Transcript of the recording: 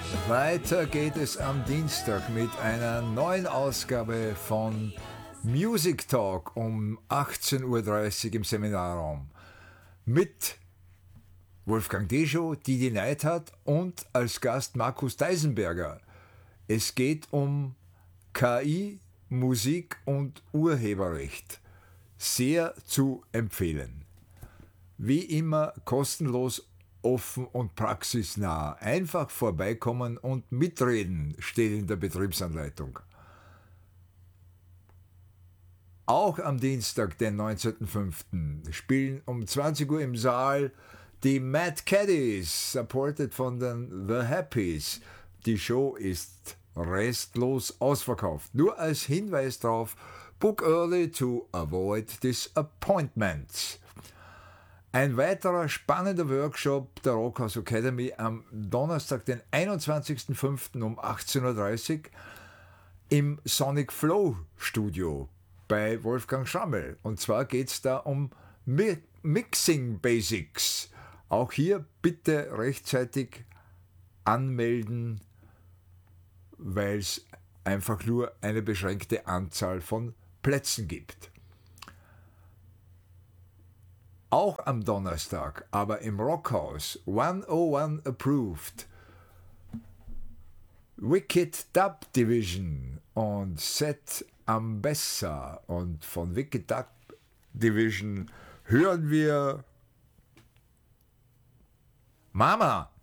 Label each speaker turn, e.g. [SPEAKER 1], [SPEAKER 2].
[SPEAKER 1] Weiter geht es am Dienstag mit einer neuen Ausgabe von Music Talk um 18.30 Uhr im Seminarraum mit Wolfgang Deschow, Didi Neidhardt und als Gast Markus Deisenberger. Es geht um KI, Musik und Urheberrecht. Sehr zu empfehlen. Wie immer kostenlos, offen und praxisnah. Einfach vorbeikommen und mitreden, steht in der Betriebsanleitung. Auch am Dienstag, den 19.05., spielen um 20 Uhr im Saal die Mad Caddies, supported von den The Happies. Die Show ist restlos ausverkauft. Nur als Hinweis darauf, book early to avoid disappointments. Ein weiterer spannender Workshop der Rockhouse Academy am Donnerstag, den 21.05. um 18.30 Uhr im Sonic Flow Studio bei Wolfgang Schrammel. Und zwar geht es da um Mixing Basics. Auch hier bitte rechtzeitig anmelden, weil es einfach nur eine beschränkte Anzahl von Plätzen gibt. Auch am Donnerstag, aber im Rockhaus 101 Approved, Wicked Dub Division und Set Ambessa. Und von Wicked Dub Division hören wir Mama.